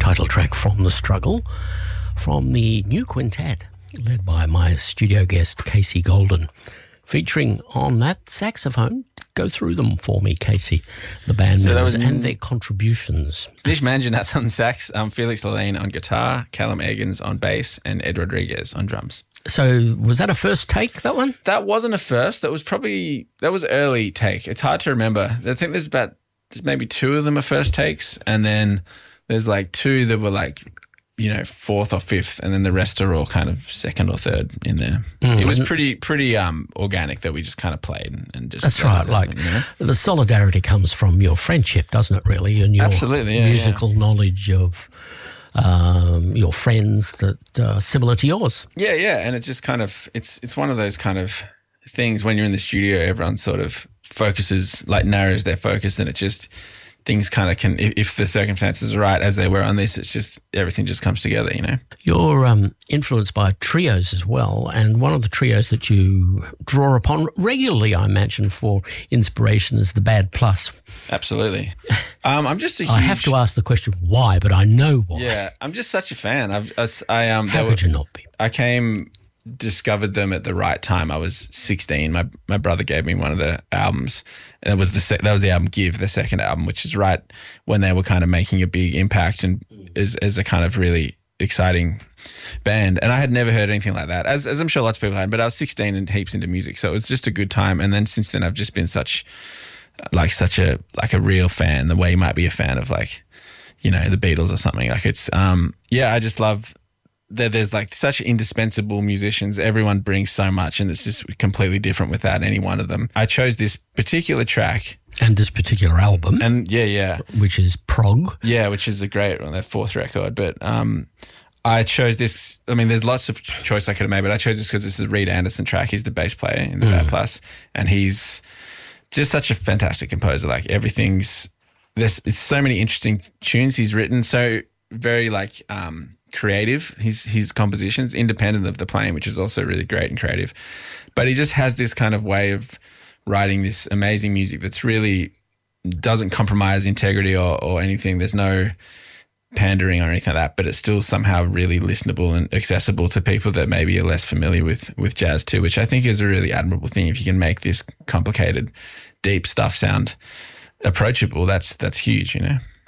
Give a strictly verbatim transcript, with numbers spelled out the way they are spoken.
title track from The Struggle from the new quintet led by my studio guest Casey Golden, featuring on that saxophone. Go through them for me, Casey, the band so members was, and their contributions. Nish Manjanath on sax, um, Felix Lane on guitar, Callum Eggins on bass, and Ed Rodriguez on drums. So was that a first take, that one? That wasn't a first. That was probably, that was early take. It's hard to remember. I think there's about, there's maybe two of them are first takes, and then there's like two that were like, you know, fourth or fifth, and then the rest are all kind of second or third in there. Mm. It was pretty pretty um, organic that we just kind of played and, and just... That's right. Like, you know? The solidarity comes from your friendship, doesn't it, really? And your Absolutely, yeah, musical yeah. knowledge of um, your friends that are similar to yours. Yeah, yeah. And it's just kind of, it's it's one of those kind of things when you're in the studio, everyone sort of focuses, like narrows their focus, and it just... things kind of can, if the circumstances are right as they were on this, it's just, everything just comes together, you know. You're um, influenced by trios as well, and one of the trios that you draw upon regularly, I imagine, for inspiration is the Bad Plus. Absolutely. Um, I'm just a huge... I have to ask the question why, but I know why. Yeah, I'm just such a fan. I've, I, I um, How could were, you not be? I came... discovered them at the right time. I was sixteen. My my brother gave me one of the albums. And that was the that was the album Give, the second album, which is right when they were kind of making a big impact and as as a kind of really exciting band. And I had never heard anything like that, as as I'm sure lots of people had. But I was sixteen and heaps into music, so it was just a good time. And then since then, I've just been such like such a like a real fan. The way you might be a fan of like you know the Beatles or something. Like it's um yeah, I just love. There's like such indispensable musicians. Everyone brings so much, and it's just completely different without any one of them. I chose this particular track. And this particular album. And yeah, yeah. Which is Prog. Yeah, which is a great one, their fourth record. But um, I chose this. I mean, there's lots of choice I could have made, but I chose this because this is a Reed Anderson track. He's the bass player in the mm. Bad Plus. And he's just such a fantastic composer. Like everything's, there's it's so many interesting tunes he's written. So very like, um, creative, his his compositions, independent of the playing, which is also really great and creative. But he just has this kind of way of writing this amazing music that's really doesn't compromise integrity or, or anything. There's no pandering or anything like that, but it's still somehow really listenable and accessible to people that maybe are less familiar with with jazz too, which I think is a really admirable thing. If you can make this complicated, deep stuff sound approachable, that's that's huge, you know.